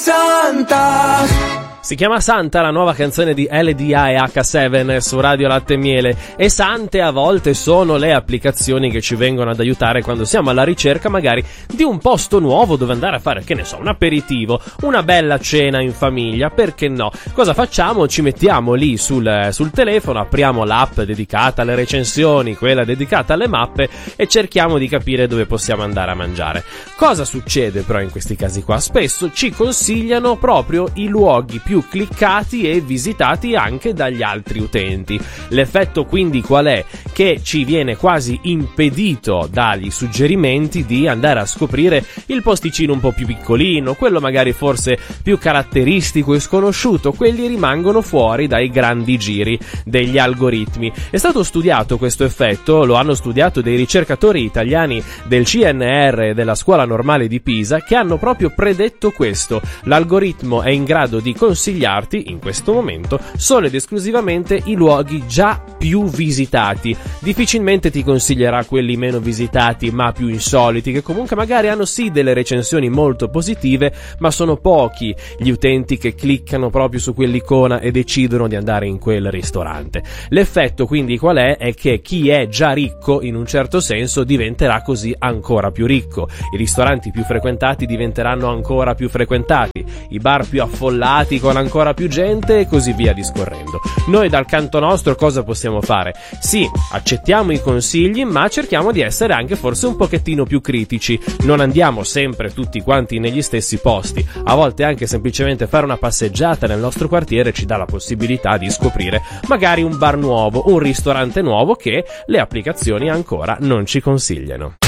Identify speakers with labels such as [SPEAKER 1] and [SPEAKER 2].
[SPEAKER 1] Santa.
[SPEAKER 2] Si chiama Santa, la nuova canzone di LDA e H7 su Radio Latte e Miele. E sante a volte sono le applicazioni che ci vengono ad aiutare quando siamo alla ricerca magari di un posto nuovo dove andare a fare, che ne so, un aperitivo, una bella cena in famiglia, perché no? Cosa facciamo? Ci mettiamo lì sul telefono, apriamo l'app dedicata alle recensioni, quella dedicata alle mappe e cerchiamo di capire dove possiamo andare a mangiare. Cosa succede però in questi casi qua? Spesso ci consigliano proprio i luoghi più cliccati e visitati anche dagli altri utenti. L'effetto quindi qual è? Che ci viene quasi impedito dagli suggerimenti di andare a scoprire il posticino un po' più piccolino, quello magari forse più caratteristico e sconosciuto. Quelli rimangono fuori dai grandi giri degli algoritmi. È stato studiato questo effetto, lo hanno studiato dei ricercatori italiani del CNR e della Scuola Normale di Pisa, che hanno proprio predetto questo. L'algoritmo è in grado di consigliarti in questo momento solo ed esclusivamente i luoghi già più visitati. Difficilmente ti consiglierà quelli meno visitati ma più insoliti, che comunque magari hanno sì delle recensioni molto positive, ma sono pochi gli utenti che cliccano proprio su quell'icona e decidono di andare in quel ristorante. L'effetto quindi qual è? È che chi è già ricco in un certo senso diventerà così ancora più ricco, i ristoranti più frequentati diventeranno ancora più frequentati, i bar più affollati con ancora più gente e così via discorrendo. Noi dal canto nostro cosa possiamo fare? Sì, accettiamo i consigli, ma cerchiamo di essere anche forse un pochettino più critici. Non andiamo sempre tutti quanti negli stessi posti. A volte anche semplicemente fare una passeggiata nel nostro quartiere ci dà la possibilità di scoprire magari un bar nuovo, un ristorante nuovo che le applicazioni ancora non ci consigliano.